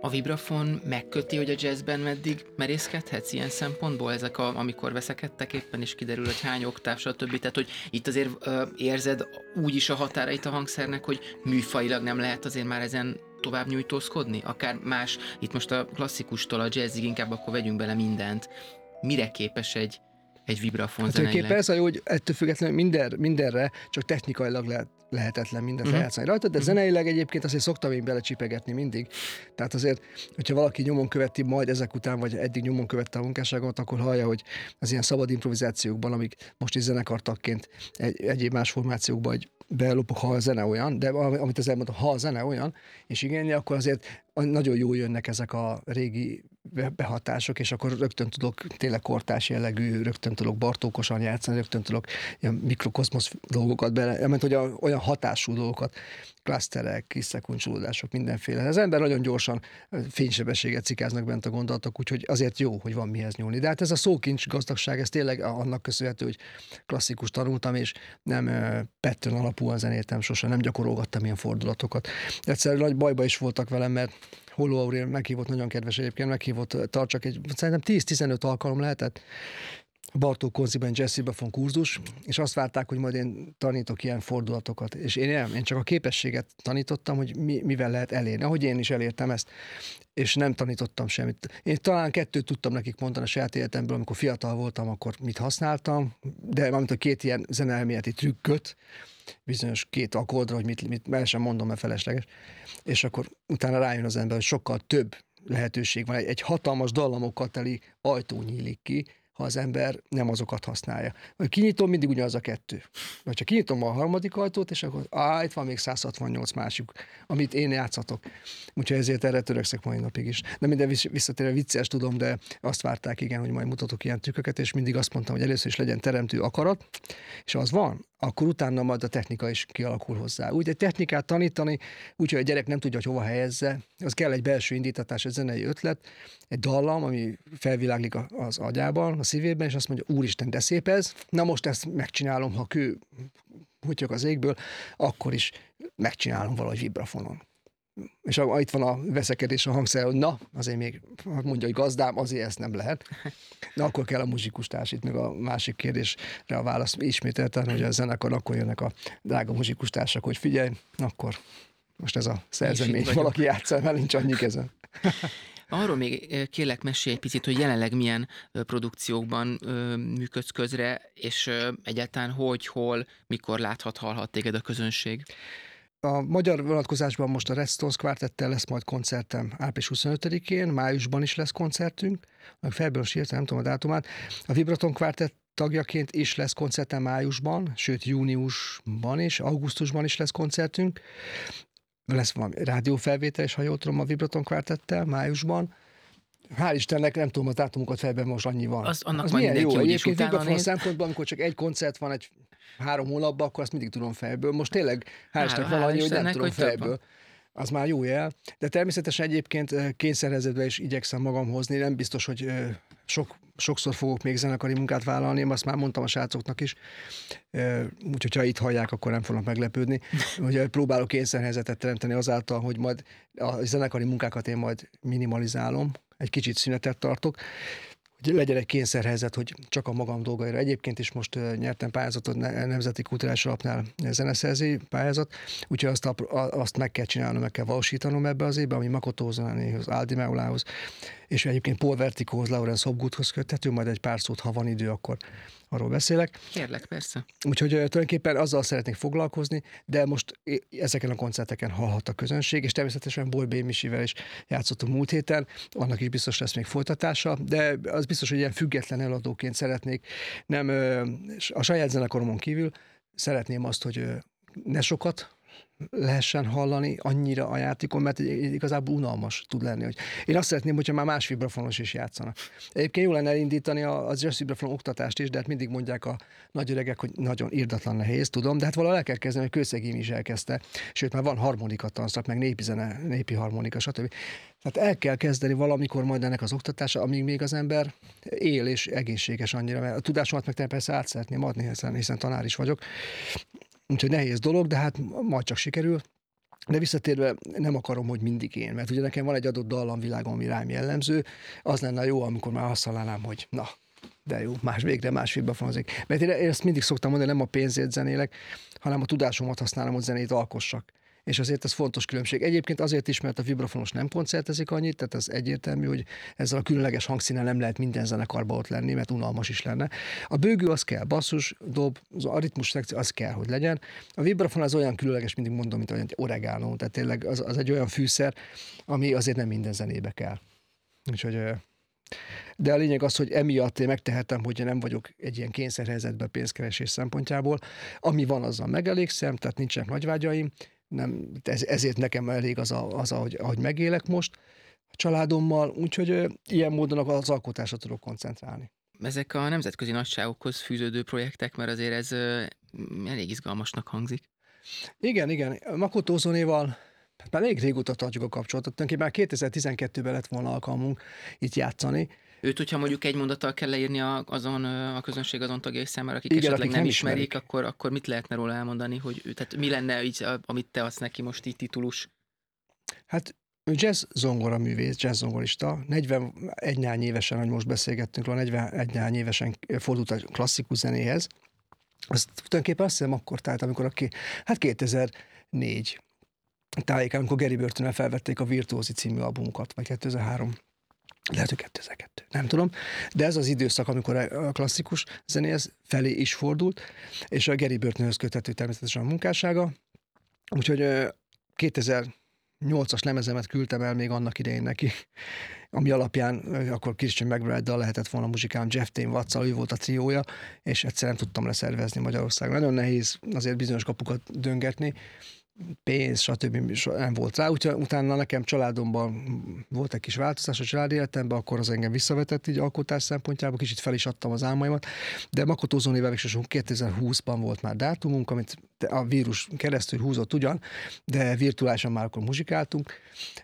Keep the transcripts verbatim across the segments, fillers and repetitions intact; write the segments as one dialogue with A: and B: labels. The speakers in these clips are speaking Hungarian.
A: A vibrafon megköti, hogy a jazzben meddig merészkedhetsz ilyen szempontból? Ezek a, amikor veszekedtek éppen, és kiderül, hogy hány oktáv, stb. Tehát, hogy itt azért ö, érzed úgy is a határait a hangszernek, hogy műfajilag nem lehet azért már ezen tovább nyújtózkodni? Akár más, itt most a klasszikustól a jazzig, inkább akkor vegyünk bele mindent. Mire képes egy, egy vibrafon
B: Hát
A: zeneileg?
B: tulajdonképpen ez a jó, hogy ettől függetlenül minden, mindenre, csak technikailag lehet, lehetetlen mindent uh-huh. lejátszani rajta, de uh-huh. zeneileg egyébként azért szoktam én belecsipegetni mindig. Tehát azért, hogyha valaki nyomon követi majd ezek után, vagy eddig nyomon követte a munkásságomat, akkor hallja, hogy az ilyen szabad improvizációkban, amik most is zenekartagként egy, egyéb más formációkban, hogy belopok, ha a zene olyan, de amit az elmondtam, ha a zene olyan, és igényli, akkor azért nagyon jól jönnek ezek a régi behatások, és akkor rögtön tudok tényleg kortárs jellegű, rögtön tudok Bartókosan játszani, rögtön tudok ilyen mikrokozmosz dolgokat bele, mert hogy a, olyan hatású dolgokat, klaszterek, kiszekuncsolódások, mindenféle. Az ember nagyon gyorsan fénysebességet cikáznak bent a gondolatok, úgyhogy azért jó, hogy van mihez nyúlni. De hát ez a szókincs gazdagság, ez tényleg annak köszönhető, hogy klasszikus tanultam, és nem pattern alapúan zenéltem, sosem nem gyakorolgattam ilyen fordulatokat. Egyszerűen nagy bajba is voltak velem, mert Holló Aurél meghívott, nagyon kedves egyébként, meghívott, tartsak egy, szerintem tíz-tizenöt alkalom lehetett, Bartók Konziben jazz vibrafon kurzus, és azt várták, hogy majd én tanítok ilyen fordulatokat. És én nem, én csak a képességet tanítottam, hogy mi, mivel lehet elérni, ahogy én is elértem ezt, és nem tanítottam semmit. Én talán kettőt tudtam nekik mondani a saját életemből, amikor fiatal voltam, akkor mit használtam, de mármint a két ilyen zeneelméleti trükköt, bizonyos két akkordra, hogy mit, mit mert sem mondom, mert felesleges, és akkor utána rájön az ember, hogy sokkal több lehetőség van. Egy, egy hatalmas dallamokkal teli ajtó nyílik ki, ha az ember nem azokat használja. Vagy kinyitom, mindig ugyanaz a kettő. Vagy csak kinyitom a harmadik ajtót, és akkor á, itt van még száz hatvannyolc másik, amit én játszhatok. Úgyhogy ezért erre törekszek mai napig is. De minden visszatérve vicces tudom, de azt várták, igen, hogy majd mutatok ilyen trükköket, és mindig azt mondtam, hogy először is legyen teremtő akarat, és az van, akkor utána majd a technika is kialakul hozzá. Úgy egy technikát tanítani, úgyhogy a gyerek nem tudja, hogy hova helyezze, az kell egy belső indítatás, egy zenei ötlet, egy dallam, ami felviláglik az agyában, a szívében, és azt mondja, úristen, de szép ez, na most ezt megcsinálom, ha kő hútyog az égből, akkor is megcsinálom valahogy vibrafonon. És itt van a veszekedés a hangszer, hogy na, azért még mondja, hogy gazdám, azért ezt nem lehet. Na, akkor kell a muzsikus társít, meg a másik kérdésre a válasz ismételten, hogy a zenekar, akkor jönnek a drága muzsikus társak, hogy figyelj, akkor most ez a szerzemény, valaki játssza, mert nincs annyi kezem.
A: Arról még kérlek, mesélj egy picit, hogy jelenleg milyen produkciókban működsz közre, és egyáltalán hogy, hol, mikor láthat, hallhat téged a közönség?
B: A magyar vonatkozásban most a Red Stones Quartettel lesz majd koncertem április huszonötödikén, májusban is lesz koncertünk, meg fejből sírtam, nem tudom a dátumát. A Vibraton Quartett tagjaként is lesz koncertem májusban, sőt júniusban is, augusztusban is lesz koncertünk. Lesz valami rádiófelvétel, és ha jól tudom, a Vibraton Quartettel májusban. Hál' Istennek, nem tudom, a dátumokat fejben most annyi van.
A: Az, annak
B: az
A: majd
B: milyen jó. Egyébként vibrafon szempontból, amikor csak egy koncert van egy három hónapban, akkor azt mindig tudom fejből. Most tényleg hál' Istennek van annyi, hogy nem tudom fejből. Az már jó jel. De természetesen egyébként kényszerhelyzetben is igyekszem magam hozni. Nem biztos, hogy sok, sokszor fogok még zenekari munkát vállalni, én azt már mondtam a srácoknak is. Úgyhogy ha itt hallják, akkor nem fognak meglepődni. Ugye próbálok kényszerhelyzetet teremteni azáltal, hogy majd a zenekari munkákat én majd minimalizálom, egy kicsit szünetet tartok, hogy legyen egy kényszerhelyzet, hogy csak a magam dolgaira. Egyébként is most uh, nyertem pályázatot Nemzeti Kulturális Alapnál zeneszerzői pályázat, úgyhogy azt, a, azt meg kell csinálnom, meg kell valósítanom ebbe az évben, ami Makoto Ozonánéhoz, Aldi Meulához, és egyébként Paul Vertigohoz, Laurence Hopgoodhoz köthető, majd egy pár szót, ha van idő, akkor arról beszélek.
A: Kérlek, persze.
B: Úgyhogy tulajdonképpen azzal szeretnék foglalkozni, de most ezeken a koncerteken hallhat a közönség, és természetesen Boly B. Misivel is játszottunk múlt héten, annak is biztos lesz még folytatása, de az biztos, hogy ilyen független eladóként szeretnék, nem a saját zenekaromon kívül szeretném azt, hogy ne sokat lehessen hallani annyira a játékon, mert igazából unalmas tud lenni. Hogy én azt szeretném, hogyha már más vibrafonos is játszanak. Egyébként jó lenne elindítani az jazz vibrafon oktatást is, de hát mindig mondják a nagy öregek, hogy nagyon irdatlan nehéz, tudom, de hát valahogy el kell kezdeni, hogy Kőszegém is elkezdte, sőt már van harmonika tanszak, meg népi zene, népi harmonika, stb. Tehát el kell kezdeni valamikor majd ennek az oktatása, amíg még az ember él és egészséges annyira, mert a tudásomat meg persze át szeretném adni, hiszen, hiszen tanár is vagyok. Úgyhogy nehéz dolog, de hát majd csak sikerül. De visszatérve nem akarom, hogy mindig én, mert ugye nekem van egy adott dallamvilágom, ami rám jellemző, az lenne jó, amikor már azt hallanám, hogy na, de jó, más végre, más vibrafonozik. Mert én ezt mindig szoktam mondani, nem a pénzért zenélek, hanem a tudásomat használom, hogy zenét alkossak. És azért ez fontos különbség. Egyébként azért is, mert a vibrafonos nem koncertezik annyit, tehát ez egyértelmű, hogy ezzel a különleges hangszínnel nem lehet minden zenekarba ott lenni, mert unalmas is lenne. A bőgő az kell, basszus, dob, a ritmus szekció az kell, hogy legyen. A vibrafon az olyan különleges, mindig mondom, mint egy oregano, tehát tényleg az, az egy olyan fűszer, ami azért nem minden zenébe kell. Úgyhogy, de a lényeg az, hogy emiatt én megtehetem, hogy nem vagyok egy ilyen kényszerhelyzetben pénzkeresés szempontjából. Ami van, azzal megelégszem, tehát nincsenek nagy vágyaim. Nem, ez, ezért nekem elég az, a, az ahogy, ahogy megélek most a családommal, úgyhogy ö, ilyen módon az alkotásra tudok koncentrálni.
A: Ezek a nemzetközi nagyságokhoz fűződő projektek, mert azért ez ö, elég izgalmasnak hangzik.
B: Igen, igen. Makoto Ozónéval már elég régóta tartjuk a kapcsolatot. Tulajdonképpen már kétezer-tizenkettőben lett volna alkalmunk itt játszani.
A: Őt, hogyha mondjuk egy mondattal kell leírni a, azon a közönség azon tagjai számára, akik
B: Igen,
A: esetleg
B: akik
A: nem,
B: nem
A: ismerik,
B: ismerik.
A: Akkor, akkor mit lehetne róla elmondani, hogy ő, tehát mi lenne így, amit te adsz neki most így titulus?
B: Hát ő jazz zongora művész, jazz zongorista. negyvenegy néhány évesen, hogy most beszélgettünk róla, negyvenegy néhány évesen fordult a klasszikus zenéhez. Azt tulajdonképpen azt hiszem akkor, tehát amikor aki, hát kétezer-négy tájékán, amikor Gary Burtonnel felvették a Virtuózi című albumukat, vagy kétezer-három. Lehet, hogy kétezer-kettő, nem tudom, de ez az időszak, amikor a klasszikus zenéhez felé is fordult, és a Gary Burtonhöz köthető természetesen a munkássága. Úgyhogy kétezer-nyolcas lemezemet küldtem el még annak idején neki, ami alapján akkor Christian McBride-dal lehetett volna muzsikálni, Jeff Tain Watts-al, ő volt a triója, és egyszer nem tudtam leszervezni Magyarországon. Nagyon nehéz azért bizonyos kapukat döngetni, pénz, stb. Nem volt rá. Úgyhogy utána nekem családomban volt egy kis változás a család életemben, akkor az engem visszavetett így alkotás szempontjából, kicsit fel is adtam az álmaimat, de Makoto Ozónével végsősorban kétezer-húszban volt már dátumunk, amit a vírus keresztül húzott ugyan, de virtuálisan már akkor muzsikáltunk.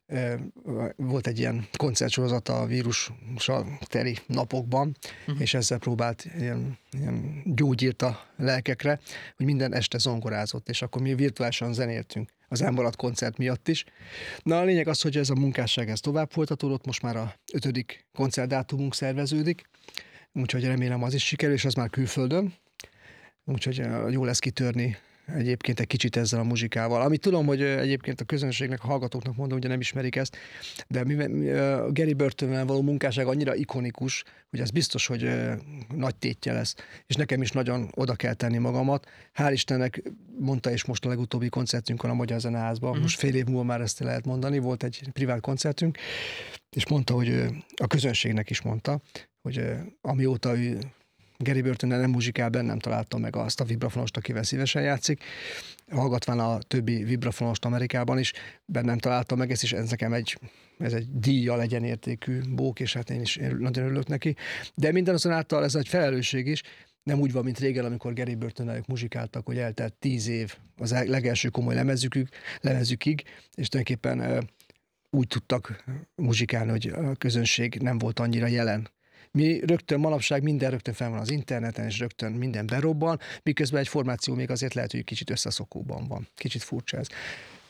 B: Volt egy ilyen koncertsorozata a vírussal teli napokban, uh-huh. és ezzel próbált ilyen, ilyen gyógyírt a lelkekre, hogy minden este zongorázott, és akkor mi virtuálisan zenéltünk az elmaradt koncert miatt is. Na a lényeg az, hogy ez a munkásság ez tovább folytatódott, most már a ötödik koncertdátumunk szerveződik, úgyhogy remélem az is sikerül, és az már külföldön, úgyhogy jó lesz kitörni egyébként egy kicsit ezzel a muzsikával. Amit tudom, hogy egyébként a közönségnek, a hallgatóknak mondom, ugye nem ismerik ezt, de a Gary Burtonnel való munkásság annyira ikonikus, hogy ez biztos, hogy nagy tétje lesz. És nekem is nagyon oda kell tenni magamat. Hál' Istennek mondta is most a legutóbbi koncertünkön a Magyar Zeneházban, uh-huh. most fél év múlva már ezt lehet mondani, volt egy privát koncertünk, és mondta, hogy a közönségnek is mondta, hogy amióta ő Gary Burtonnel nem muzsikál, bennem találtam meg azt a vibrafonost, akivel szívesen játszik. Hallgatván a többi vibrafonost Amerikában is, bennem találtam meg ezt, és ez nekem egy, ez egy díjjal egyenértékű bók, és hát én is nagyon örülök neki. De mindenazonáltal ez egy felelősség is, nem úgy van, mint régen, amikor Gary Burtonnel ők muzsikáltak, hogy eltelt tíz év az legelső komoly lemezükig, lemezükig és tulajdonképpen úgy tudtak muzsikálni, hogy a közönség nem volt annyira jelen. Mi rögtön manapság minden rögtön fel van az interneten, és rögtön minden berobban, miközben egy formáció még azért lehet, hogy kicsit összeszokóban van. Kicsit furcsa ez.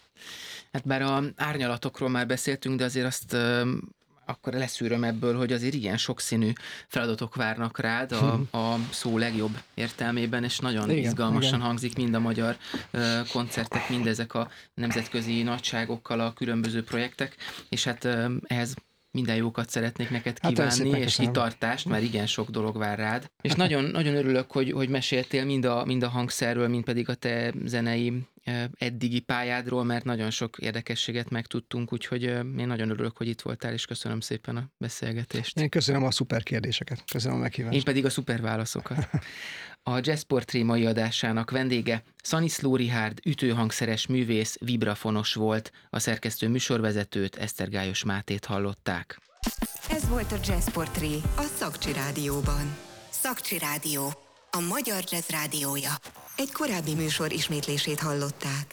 A: Hát bár a árnyalatokról már beszéltünk, de azért azt ö, akkor leszűröm ebből, hogy azért igen sokszínű feladatok várnak rád a, a szó legjobb értelmében, és nagyon igen, izgalmasan igen. hangzik mind a magyar ö, koncertek, mindezek a nemzetközi nagyságokkal a különböző projektek, és hát ö, ehhez minden jókat szeretnék neked kívánni, hát és kitartást, mert igen sok dolog vár rád. És nagyon, nagyon örülök, hogy, hogy meséltél mind a, mind a hangszerről, mind pedig a te zenei eddigi pályádról, mert nagyon sok érdekességet megtudtunk, úgyhogy én nagyon örülök, hogy itt voltál, és köszönöm szépen a beszélgetést.
B: Én köszönöm a szuper kérdéseket, köszönöm a meghívást.
A: Én pedig a szuper válaszokat. A Jazz Portré mai adásának vendége Szaniszló Richárd, ütőhangszeres művész, vibrafonos volt, a szerkesztő műsorvezetőt, Esztergályos Mátét hallották.
C: Ez volt a Jazz Portré a Szakcsi Rádióban. Szakcsi Rádió, a magyar jazz rádiója. Egy korábbi műsor ismétlését hallották.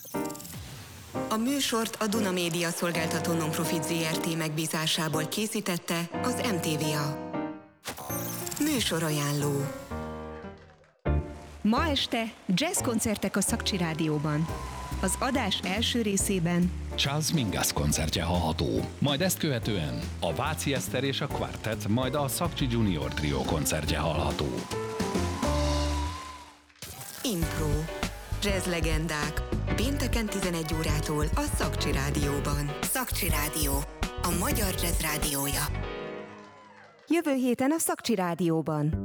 C: A műsort a Duna Média szolgáltató non-profit zé er té megbízásából készítette az em té vé á. Műsorajánló.
D: Ma este jazz koncertek a Szakcsi Rádióban.
C: Az adás első részében
D: Charles Mingus koncertje hallható, majd ezt követően a Váci Eszter és a Quartet, majd a Szakcsi Junior Trio koncertje hallható.
C: Impro. Jazz legendák. Pénteken tizenegy órától a Szakcsi Rádióban. Szakcsi Rádió. A magyar jazz rádiója. Jövő héten a Szakcsi Rádióban.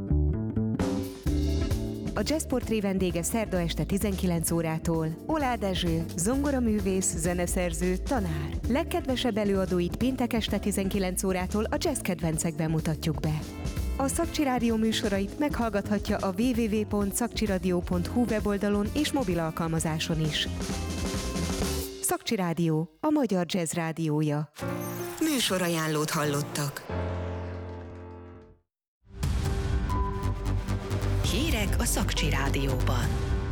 C: A Jazzportré vendége szerda este tizenkilenc órától Oláh Dezső, zongoraművész, zeneszerző, tanár. Legkedvesebb előadóit péntek este tizenkilenc órától a jazz kedvencekben mutatjuk be. A Szakcsi Rádió műsorait meghallgathatja a double-u double-u double-u pont szakcsiradio pont hu weboldalon és mobil alkalmazáson is. Szakcsi Rádió, a magyar jazz rádiója. Műsorajánlót hallottak. Hírek a Szakcsi Rádióban.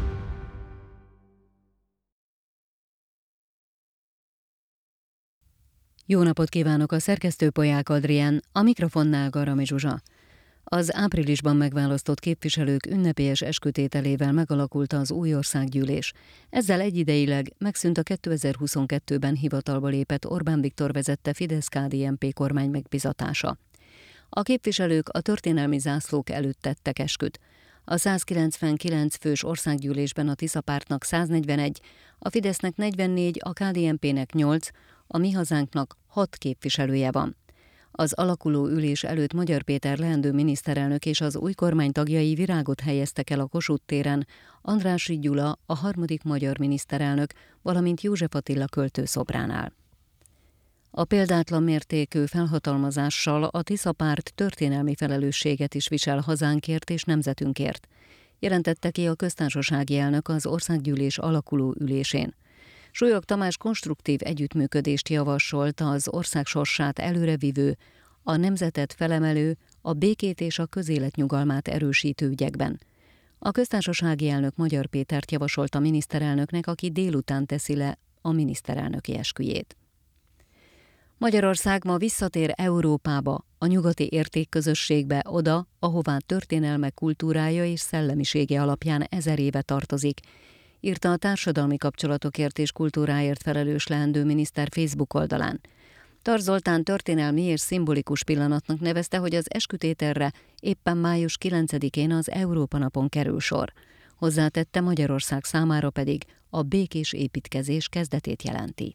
E: Jó napot kívánok, a szerkesztő Polyák Adrián, a mikrofonnál Garami Zsuzsa. Az áprilisban megválasztott képviselők ünnepélyes eskütételével megalakult az új országgyűlés. Ezzel egyidejűleg megszűnt a kétezer-huszonkettőben hivatalba lépett Orbán Viktor vezette Fidesz-ká dé en pé kormány megbizatása. A képviselők a történelmi zászlók előtt tettek esküt. A százkilencvenkilenc fős országgyűlésben a Tisza Pártnak száznegyvenegy, a Fidesznek negyvennégy, a ká dé en pének nyolc, a Mi Hazánknak hat képviselője van. Az alakuló ülés előtt Magyar Péter leendő miniszterelnök és az új kormány tagjai virágot helyeztek el a Kossuth téren, Andrássy Gyula, a harmadik magyar miniszterelnök, valamint József Attila költő szobránál. A példátlan mértékű felhatalmazással a Tisza Párt történelmi felelősséget is visel hazánkért és nemzetünkért, jelentette ki a köztársasági elnök az országgyűlés alakuló ülésén. Súlyog Tamás konstruktív együttműködést javasolt az ország sorsát előrevívő, a nemzetet felemelő, a békét és a közélet nyugalmát erősítő ügyekben. A köztársasági elnök Magyar Pétert javasolt a miniszterelnöknek, aki délután teszi le a miniszterelnöki esküjét. Magyarország ma visszatér Európába, a nyugati értékközösségbe, oda, ahová történelme, kultúrája és szellemisége alapján ezer éve tartozik, írta a társadalmi kapcsolatokért és kultúráért felelős leendő miniszter Facebook oldalán. Tarz Zoltán történelmi és szimbolikus pillanatnak nevezte, hogy az eskütételre éppen május kilencedikén az Európa napon kerül sor. Hozzátette, Magyarország számára pedig a békés építkezés kezdetét jelenti.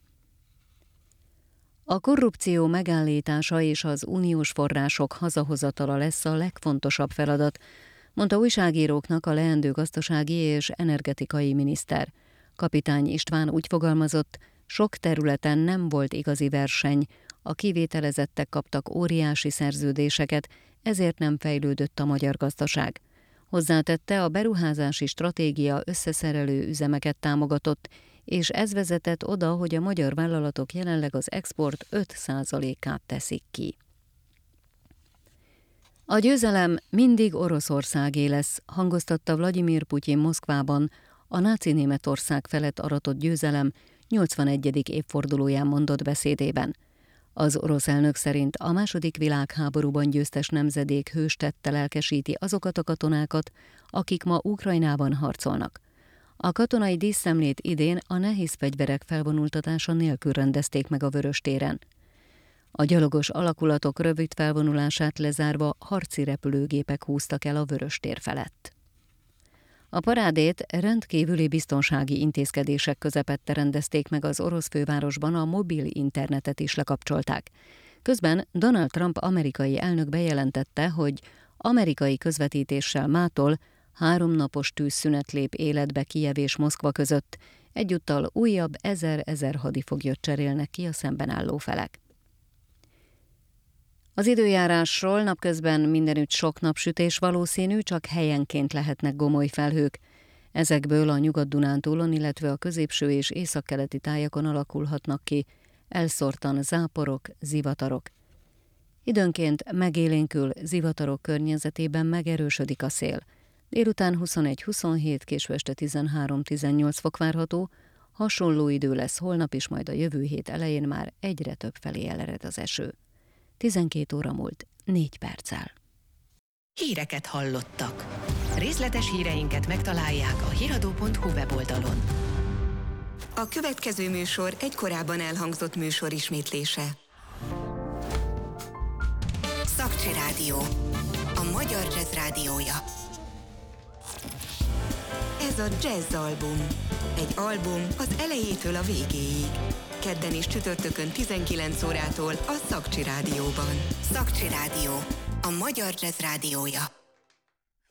E: A korrupció megállítása és az uniós források hazahozatala lesz a legfontosabb feladat, mondta újságíróknak a leendő gazdasági és energetikai miniszter. Kapitány István úgy fogalmazott, sok területen nem volt igazi verseny, a kivételezettek kaptak óriási szerződéseket, ezért nem fejlődött a magyar gazdaság. Hozzátette, a beruházási stratégia összeszerelő üzemeket támogatott, és ez vezetett oda, hogy a magyar vállalatok jelenleg az export öt százalékát teszik ki. A győzelem mindig Oroszországé lesz, hangoztatta Vladimir Putyin Moszkvában a náci Németország felett aratott győzelem nyolcvanegyedik évfordulóján mondott beszédében. Az orosz elnök szerint a második világháborúban győztes nemzedék hőstettel lelkesíti azokat a katonákat, akik ma Ukrajnában harcolnak. A katonai díszszemlét idén a nehéz fegyverek felvonultatása nélkül rendezték meg a Vöröstéren. A gyalogos alakulatok rövid felvonulását lezárva harci repülőgépek húztak el a Vöröstér felett. A parádét rendkívüli biztonsági intézkedések közepette rendezték meg az orosz fővárosban, a mobil internetet is lekapcsolták. Közben Donald Trump amerikai elnök bejelentette, hogy amerikai közvetítéssel mától háromnapos tűzszünet lép életbe Kijev és Moszkva között, egyúttal újabb ezer-ezer hadifoglyot cserélnek ki a szemben álló felek. Az időjárásról: napközben mindenütt sok napsütés valószínű, csak helyenként lehetnek gomoly felhők. Ezekből a Nyugat-Dunántúlon, illetve a középső és északkeleti tájakon alakulhatnak ki elszórtan záporok, zivatarok. Időnként megélénkül, zivatarok környezetében megerősödik a szél. Délután huszonegy-huszonhét, késő este tizenhárom-tizennyolc fok várható, hasonló idő lesz holnap is, majd a jövő hét elején már egyre több felé elered az eső. tizenkét óra múlt négy perccel.
C: Híreket hallottak. Részletes híreinket megtalálják a hiradó pont hu weboldalon. A következő műsor egy korábban elhangzott műsor ismétlése. Szakcsi Rádió, a magyar jazz rádiója. Ez a Jazz Album. Egy album az elejétől a végéig. Kedden és csütörtökön tizenkilenc órától a Szakcsi Rádióban. Szakcsi Rádió, a magyar jazz rádiója.